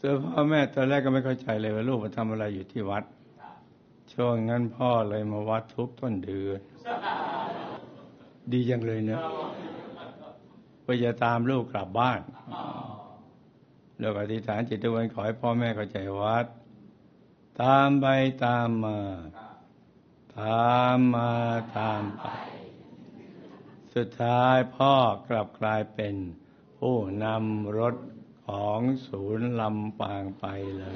ส่วนพ่อแม่ตอนแรกก็ไม่เข้าใจเลยว่าลูกมาทำอะไรอยู่ที่วัดช่วงนั้นพ่อเลยมาวัดทุกต้นเดือนดีจังเลยเนอะเพื่อจะตามลูกกลับบ้านแล้วอธิษฐานจิตทุกวันขอให้พ่อแม่เข้าใจวัดตามไปตามมาตามมาตามไปสุดท้ายพ่อกลับกลายเป็นผู้นำรถของศูนย์ลำปางไปเลย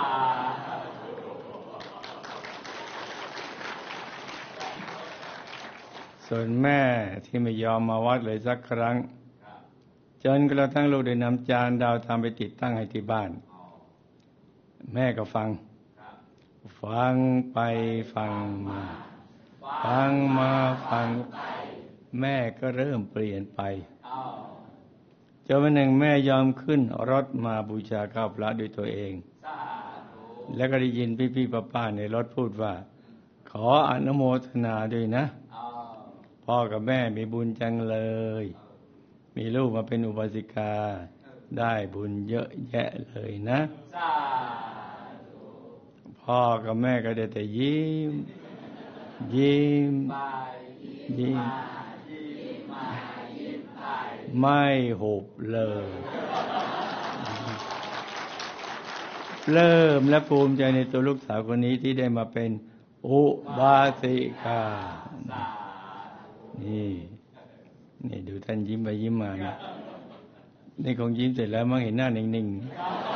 ส่วนแม่ที่ไม่ยอมมาวัดเลยสักครั้งจนกระทั่งลูกได้นำจานดาวทำไปติดตั้งให้ที่บ้านแม่ก็ฟังไปฟังมาฟังมาฟังแม่ก็เริ่มเปลี่ยนไปจนวันหนึ่งแม่ยอมขึ้นรถมาบูชาข้าวพระด้วยตัวเองแล้วก็ได้ยินพี่ๆป้าๆในรถพูดว่าขออนุโมทนาด้วยนะพ่อกับแม่มีบุญจังเลยมีลูกมาเป็นอุบาสิกาได้บุญเยอะแยะเลยนะพ่อกับแม่ก็ได้แต่ยิ้มไม่หุบเลยเริ่มและภูมิใจในตัวลูกสาวคนนี้ที่ได้มาเป็นอุบาสิกานี่ดูท่านยิ้มไปยิ้มมานี่คงยิ้มเสร็จแล้วมั้งเห็นหน้านิ่งๆ